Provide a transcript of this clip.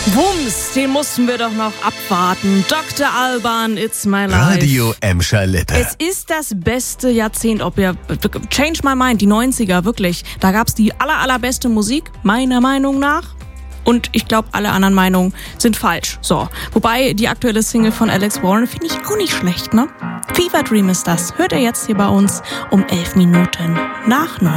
Wumms, den mussten wir doch noch abwarten. Dr. Alban, It's My Life. Radio Emscher Lippe. Es ist das beste Jahrzehnt, Change My Mind, die 90er, wirklich. Da gab's die allerbeste Musik, meiner Meinung nach. Und ich glaube, alle anderen Meinungen sind falsch. So, wobei die aktuelle Single von Alex Warren finde ich auch nicht schlecht, ne? Fever Dream ist das. Hört ihr jetzt hier bei uns um 11 Minuten nach 9.